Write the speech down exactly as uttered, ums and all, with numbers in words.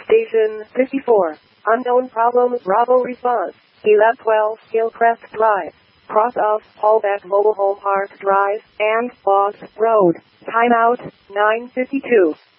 Station fifty-four. Unknown problem. Bravo response. eleven twelve Hillcrest Drive. Cross of Hallback Mobile Home Park Drive and Boss Road. Timeout nine fifty-two.